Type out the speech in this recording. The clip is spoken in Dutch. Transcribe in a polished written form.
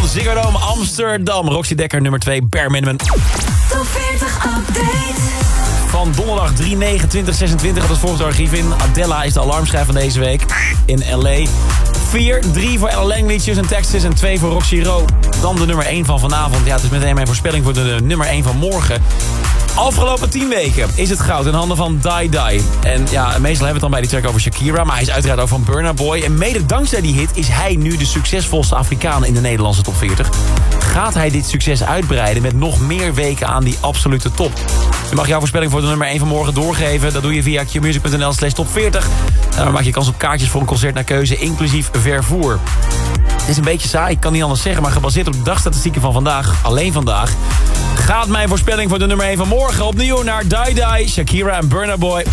Ziggo Dome Amsterdam. Roxy Dekker, nummer 2, Bare Minimum. Top 40 update. Van donderdag 3/9/2026 had het volgende archief in. Adela is de alarmschijf van deze week in L.A. 4, 3 voor Ella Langley en Texas en 2 voor Roxy Ro. Dan de nummer 1 van vanavond. Ja, het is meteen mijn voorspelling voor de nummer 1 van morgen. Afgelopen 10 weken is het goud in handen van Die Die. En ja, meestal hebben we het dan bij die track over Shakira, maar hij is uiteraard ook van Burna Boy. En mede dankzij die hit is hij nu de succesvolste Afrikaan in de Nederlandse top 40. Gaat hij dit succes uitbreiden met nog meer weken aan die absolute top? Je mag jouw voorspelling voor de nummer 1 van morgen doorgeven. Dat doe je via qmusic.nl/top40. En dan maak je kans op kaartjes voor een concert naar keuze, inclusief vervoer. Het is een beetje saai, ik kan niet anders zeggen, maar gebaseerd op de dagstatistieken van vandaag, alleen vandaag, gaat mijn voorspelling voor de nummer 1 van morgen opnieuw naar Die Die, Shakira en Burna Boy.